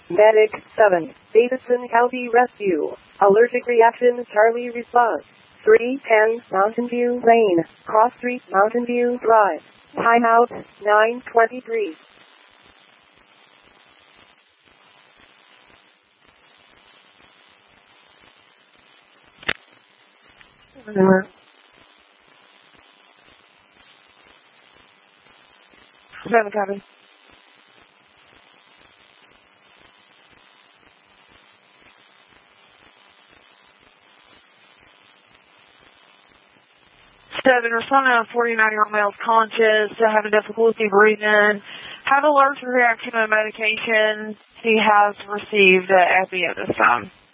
Medic 7, Davidson County Rescue. Allergic reaction, Charlie response. 310 Mountain View Lane, Cross Street, Mountain View Drive. Timeout, 9:23. Seven copy. Seven, responding on 49-year-old male conscious, having difficulty breathing, have allergic reaction to medication. He has received epi at this time.